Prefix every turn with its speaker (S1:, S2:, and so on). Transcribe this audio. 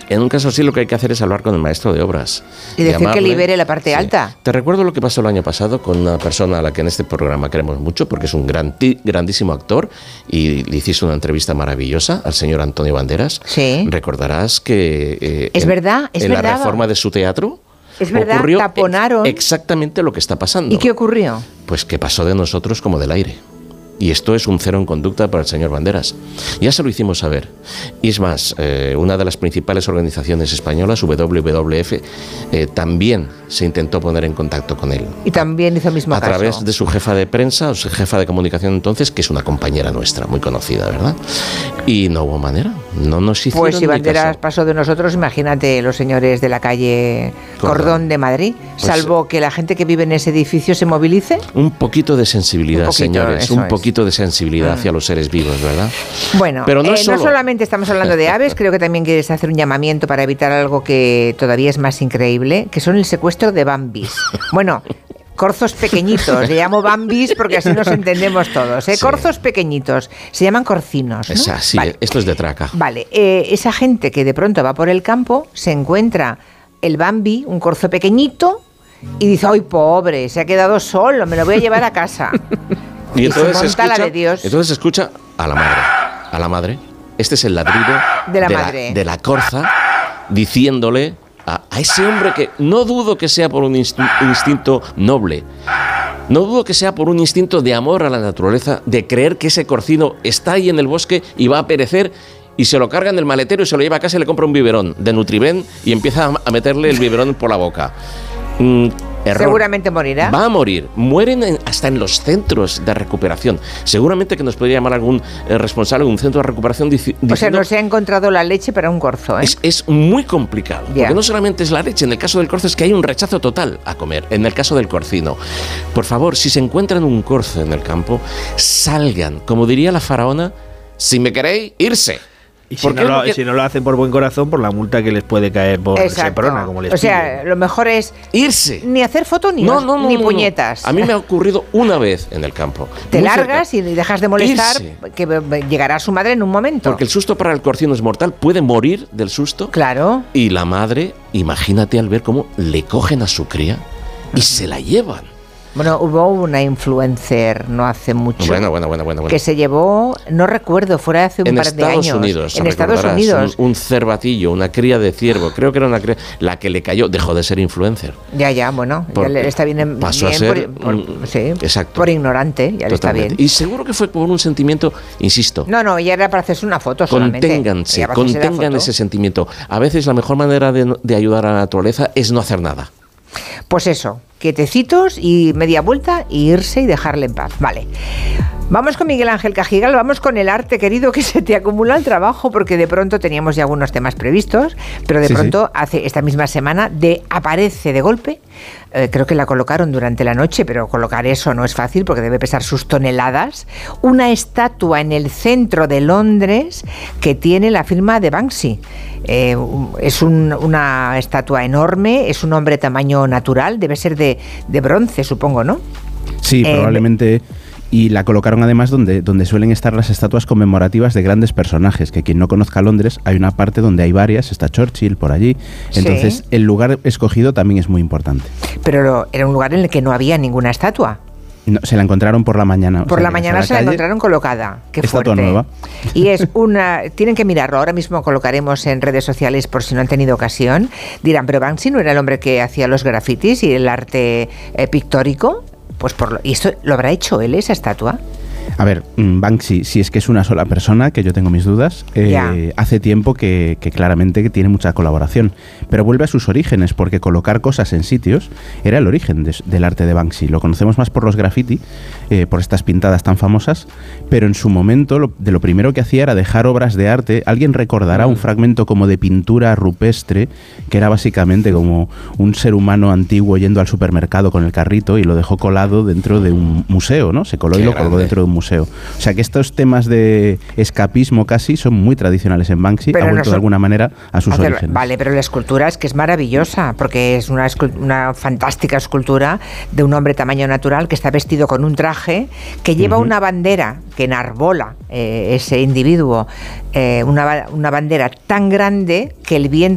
S1: En un caso así lo que hay que hacer es hablar con el maestro de obras.
S2: Y decir que libere la parte alta.
S1: Te recuerdo lo que pasó el año pasado con una persona a la que en este programa queremos mucho, porque es un grandísimo actor, y le hiciste una entrevista maravillosa al señor Antonio Banderas.
S2: Sí.
S1: Recordarás que
S2: es verdad.
S1: La reforma de su teatro
S2: es verdad,
S1: ocurrió
S2: taponaron
S1: exactamente lo que está pasando.
S2: ¿Y qué ocurrió?
S1: Pues que pasó de nosotros como del aire. Y esto es un cero en conducta para el señor Banderas. Ya se lo hicimos saber. Y es más, una de las principales organizaciones españolas, WWF, también se intentó poner en contacto con él.
S2: Y también hizo el mismo caso.
S1: A través de su jefa de prensa, o su jefa de comunicación entonces, que es una compañera nuestra, muy conocida, ¿verdad? Y no hubo manera. No nos hicieron
S2: Pues si Banderas
S1: caso.
S2: pasó de nosotros, imagínate los señores de la calle Cordón de Madrid,
S1: pues,
S2: salvo que la gente que vive en ese edificio se movilice.
S1: Un poquito de sensibilidad, señores, un poquito de sensibilidad hacia los seres vivos, ¿verdad?
S2: Bueno,
S1: pero no
S2: solamente estamos hablando de aves, creo que también quieres hacer un llamamiento para evitar algo que todavía es más increíble, que son el secuestro de bambis. Bueno, corzos pequeñitos, le llamo bambis porque así nos entendemos todos, ¿eh? Sí. Corzos pequeñitos, se llaman corcinos, ¿no?
S1: Sí, vale. Esto es de traca.
S2: Vale, esa gente que de pronto va por el campo, se encuentra el bambi, un corzo pequeñito, y dice, ¡ay, pobre! Se ha quedado solo, me lo voy a llevar a casa.
S1: Y entonces
S2: se monta la de Dios.
S1: Entonces escucha a la madre. Este es el ladrido de la corza, diciéndole a ese hombre que no dudo que sea por un instinto noble, no dudo que sea por un instinto de amor a la naturaleza, de creer que ese corcino está ahí en el bosque y va a perecer, y se lo carga en el maletero y se lo lleva a casa y le compra un biberón de Nutriben y empieza a meterle el biberón por la boca. Error.
S2: Seguramente morirá.
S1: Va a morir. Mueren hasta en los centros de recuperación. Seguramente que nos podría llamar algún responsable de un centro de recuperación diciendo...
S2: O sea, no se ha encontrado la leche para un corzo, ¿eh?
S1: Es muy complicado. Yeah. Porque no solamente es la leche. En el caso del corzo es que hay un rechazo total a comer. En el caso del corcino. Por favor, si se encuentran un corzo en el campo, salgan. Como diría la faraona, si me queréis, irse.
S3: Y si no lo hacen por buen corazón, por la multa que les puede caer por semprona, como les
S2: O sea, lo mejor es
S1: irse.
S2: Ni hacer foto ni puñetas.
S1: A mí me ha ocurrido una vez en el campo.
S2: Te largas y dejas de molestar, que llegará su madre en un momento.
S1: Porque el susto para el corcino es mortal, puede morir del susto.
S2: Claro.
S1: Y la madre, imagínate al ver cómo le cogen a su cría y se la llevan.
S2: Bueno, hubo una influencer no hace mucho
S1: bueno.
S2: que se llevó, no recuerdo, fuera hace un par de años.
S1: En Estados Unidos. Un cervatillo, una cría de ciervo, creo que era una cría, la que le cayó, dejó de ser influencer.
S2: Ya, bueno, ya le está bien,
S1: pasó a ser
S2: por ignorante, ya le está bien.
S1: Y seguro que fue por un sentimiento, insisto.
S2: No, ya era para hacerse una foto solamente.
S1: Contengan ese sentimiento. A veces la mejor manera de ayudar a la naturaleza es no hacer nada.
S2: Pues eso, quietecitos y media vuelta y irse y dejarle en paz. Vale. Vamos con Miguel Ángel Cajigal, vamos con el arte, querido, que se te acumula el trabajo, porque de pronto teníamos ya algunos temas previstos, pero de pronto hace esta misma semana aparece de golpe, creo que la colocaron durante la noche, pero colocar eso no es fácil porque debe pesar sus toneladas, una estatua en el centro de Londres que tiene la firma de Banksy. Es una estatua enorme, es un hombre tamaño natural, debe ser de bronce, supongo, ¿no?
S4: Sí, probablemente. Y la colocaron además donde suelen estar las estatuas conmemorativas de grandes personajes, que quien no conozca Londres, hay una parte donde hay varias, está Churchill por allí, entonces el lugar escogido también es muy importante.
S2: Pero era un lugar en el que no había ninguna estatua.
S4: No, se la encontraron por la mañana.
S2: Por la mañana se la encontraron colocada. Qué fuerte. Estatua nueva. Y es tienen que mirarlo, ahora mismo colocaremos en redes sociales por si no han tenido ocasión. Dirán, pero Banksy no era el hombre que hacía los grafitis y el arte pictórico. Pues ¿y esto lo habrá hecho él, esa estatua?
S4: A ver, Banksy, si es que es una sola persona, que yo tengo mis dudas, hace tiempo que claramente que tiene mucha colaboración, pero vuelve a sus orígenes, porque colocar cosas en sitios era el origen del arte de Banksy. Lo conocemos más por los graffiti, por estas pintadas tan famosas, pero en su momento lo primero que hacía era dejar obras de arte. Alguien recordará un fragmento como de pintura rupestre, que era básicamente como un ser humano antiguo yendo al supermercado con el carrito y lo dejó colado dentro de un museo, ¿no? Se coló y lo colgó dentro de un museo. O sea que estos temas de escapismo casi son muy tradicionales en Banksy, ha vuelto de alguna manera a sus orígenes.
S2: Vale, pero la escultura es que es maravillosa, porque es una fantástica escultura de un hombre tamaño natural que está vestido con un traje, que lleva una bandera que enarbola ese individuo, una bandera tan grande que el viento